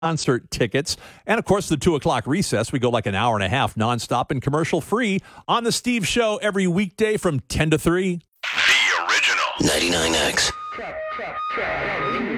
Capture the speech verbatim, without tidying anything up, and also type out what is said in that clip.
concert tickets. And, of course, the two o'clock recess. We go like an hour and a half nonstop and commercial-free on The Steve Show every weekday from ten to three. The original. ninety-nine X. Check, check, check.